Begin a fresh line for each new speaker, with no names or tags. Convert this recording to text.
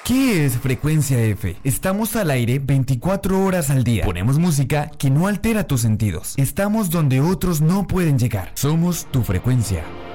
¿Qué es Frecuencia F? Estamos al aire 24 horas al día. Ponemos música que no altera tus sentidos. Estamos donde otros no pueden llegar. Somos tu frecuencia.